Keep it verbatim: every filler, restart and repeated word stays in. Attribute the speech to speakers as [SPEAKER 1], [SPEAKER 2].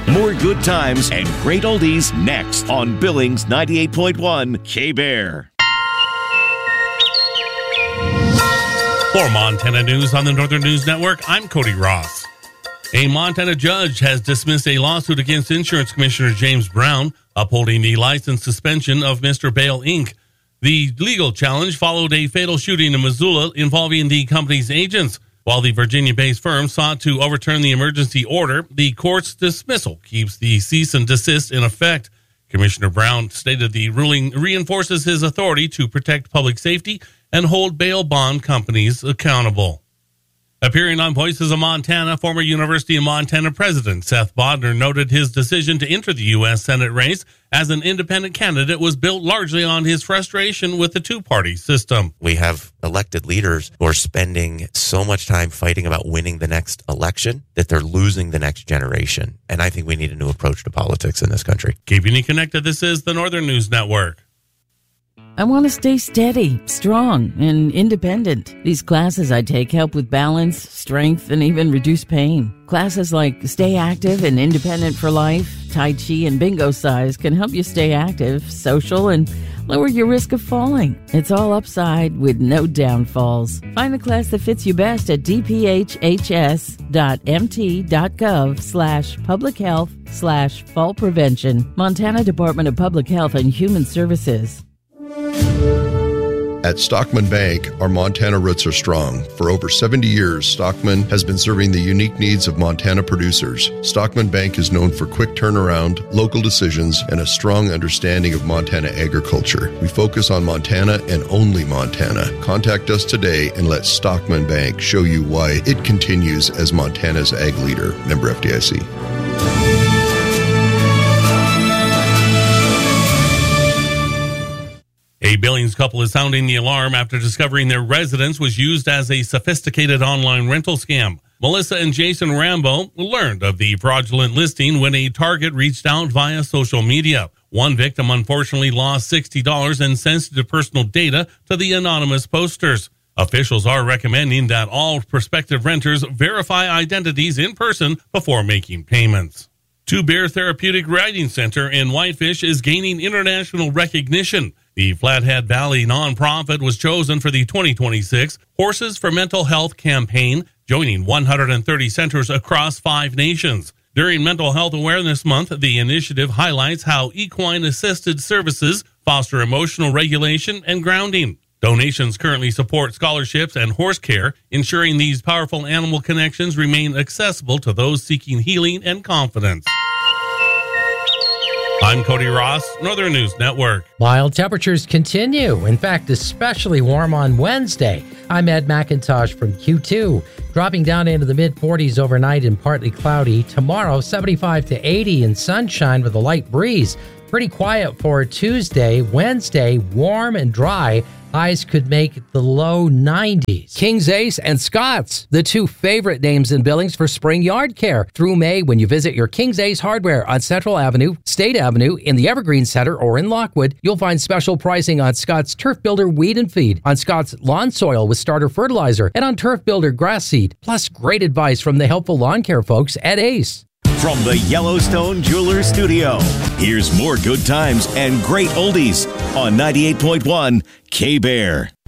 [SPEAKER 1] More good times and great oldies next on Billings ninety-eight point one K-Bear.
[SPEAKER 2] For Montana News on the Northern News Network, I'm Cody Ross. A Montana judge has dismissed a lawsuit against Insurance Commissioner James Brown, upholding the license suspension of Mister Bale, Incorporated. The legal challenge followed a fatal shooting in Missoula involving the company's agents. While the Virginia-based firm sought to overturn the emergency order, the court's dismissal keeps the cease and desist in effect. Commissioner Brown stated the ruling reinforces his authority to protect public safety and hold bail bond companies accountable. Appearing on Voices of Montana, former University of Montana President Seth Bodner noted his decision to enter the U S Senate race as an independent candidate was built largely on his frustration with the two-party system.
[SPEAKER 3] We have elected leaders who are spending so much time fighting about winning the next election that they're losing the next generation. And I think we need a new approach to politics in this country.
[SPEAKER 2] Keeping you connected, this is the Northern News Network.
[SPEAKER 4] I want to stay steady, strong, and independent. These classes I take help with balance, strength, and even reduce pain. Classes like Stay Active and Independent for Life, Tai Chi, and Bingo Size can help you stay active, social, and lower your risk of falling. It's all upside with no downfalls. Find the class that fits you best at dphhs.mt.gov slash public health slash fall prevention. Montana Department of Public Health and Human Services.
[SPEAKER 5] At Stockman Bank, our Montana roots are strong. For over seventy years, Stockman has been serving the unique needs of Montana producers. Stockman Bank is known for quick turnaround, local decisions, and a strong understanding of Montana agriculture. We focus on Montana and only Montana. Contact us today and let Stockman Bank show you why it continues as Montana's ag leader. Member F D I C.
[SPEAKER 2] A Billings couple is sounding the alarm after discovering their residence was used as a sophisticated online rental scam. Melissa and Jason Rambo learned of the fraudulent listing when a target reached out via social media. One victim unfortunately lost sixty dollars and sensitive personal data to the anonymous posters. Officials are recommending that all prospective renters verify identities in person before making payments. Two Bear Therapeutic Riding Center in Whitefish is gaining international recognition. The Flathead Valley nonprofit was chosen for the twenty twenty-six Horses for Mental Health campaign, joining one hundred thirty centers across five nations. During Mental Health Awareness Month, the initiative highlights how equine-assisted services foster emotional regulation and grounding. Donations currently support scholarships and horse care, ensuring these powerful animal connections remain accessible to those seeking healing and confidence. I'm Cody Ross, Northern News Network.
[SPEAKER 6] Mild temperatures continue. In fact, especially warm on Wednesday. I'm Ed McIntosh from Q two. Dropping down into the mid forties overnight and partly cloudy. Tomorrow, seventy-five to eighty and sunshine with a light breeze. Pretty quiet for Tuesday. Wednesday, warm and dry. Highs could make the low nineties.
[SPEAKER 7] King's Ace and Scott's, the two favorite names in Billings for spring yard care. Through May, when you visit your King's Ace Hardware on Central Avenue, State Avenue, in the Evergreen Center, or in Lockwood, you'll find special pricing on Scott's Turf Builder Weed and Feed, on Scott's Lawn Soil with Starter Fertilizer, and on Turf Builder Grass Seed. Plus, great advice from the helpful lawn care folks at Ace.
[SPEAKER 1] From the Yellowstone Jewelers Studio, here's more good times and great oldies on ninety-eight point one K-Bear.